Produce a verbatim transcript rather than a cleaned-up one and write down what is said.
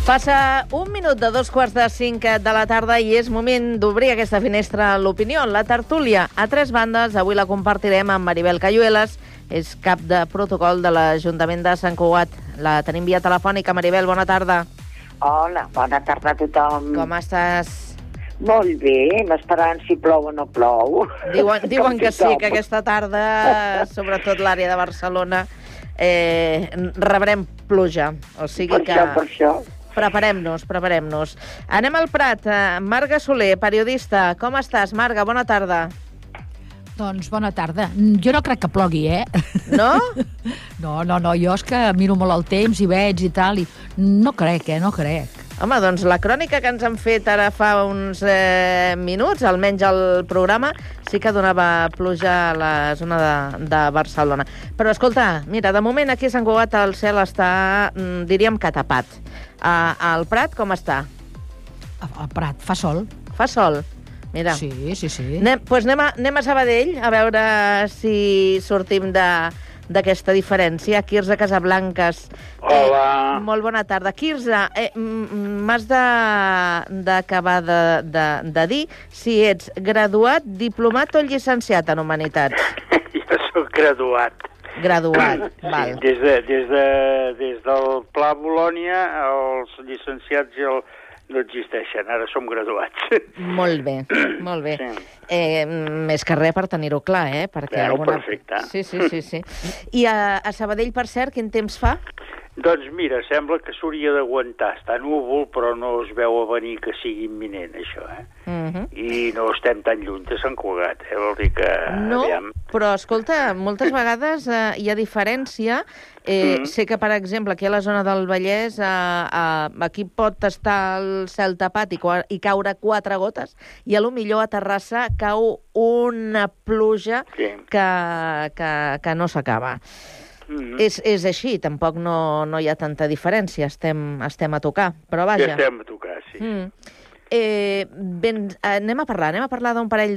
Passa un minut de dos quarts de cinc de la tarda i és moment d'obrir aquesta finestra a l'opinió. La tertúlia a tres bandes. Avui la compartirem amb Maribel Cayuelas, és cap de protocol de l'Ajuntament de Sant Cugat. La tenim via telefònica. Maribel, bona tarda. Hola, bona tarda a tothom. Com estàs? Molt bé, m'esperant si plou o no plou. Diuen, diuen que sí, que aquesta tarda, sobretot l'àrea de Barcelona, eh, rebrem pluja. O sigui per que... això, per això. Preparem-nos, preparem-nos. Anem al Prat. Marga Soler, periodista. Com estàs, Marga? Bona tarda. Doncs bona tarda. Jo no crec que plogui, eh? No? No, no, no. Jo és que miro molt el temps i veig i tal, i no crec, eh? No crec. Home, doncs la crònica que ens han fet ara fa uns eh, minuts, almenys al programa, sí que donava pluja a la zona de, de Barcelona. Però, escolta, mira, de moment aquí a Sant Cugat el cel està, diríem, que tapat. Uh, al Prat, com està? Al Prat fa sol. Fa sol? Mira. Sí, sí, sí. Anem, doncs anem a, anem a Sabadell a veure si sortim de... d'aquesta diferència. Quirze Casablanques. Hola. Eh, molt bona tarda. Quirze, eh, m'has d'acabar de, de, de dir si ets graduat, diplomat o llicenciat en Humanitats. Jo soc graduat. Graduat, sí, val. Des, de, des, de, des del Pla Bolònia, els llicenciats i el, no existeixen, ara som graduats. Molt bé, molt bé. Sí. Eh, més que res per tenir-ho clar, eh? Perquè Veu, alguna... perfecte. Sí, sí, sí, sí. I a, a Sabadell, per cert, quin temps fa? Doncs mira, sembla que s'hauria d'aguantar. Està núvol, però no es veu a venir que sigui imminent, això, eh? Uh-huh. I no estem tan lluny de Sant Cugat, eh? Vol dir que... No, aviam... però, escolta, moltes vegades eh, hi ha diferència. Eh, mm. Sé que, per exemple, aquí a la zona del Vallès, eh, eh, aquí pot estar el cel tapat i, i caure quatre gotes, i a lo millor a Terrassa cau una pluja sí. que, que, que no s'acaba. Mm-hmm. És, és així, tampoc no, no hi ha tanta diferència, estem, estem a tocar, però vaja. Ja estem a tocar, sí. Mm. Eh, ben, anem a parlar, anem a parlar d'un parell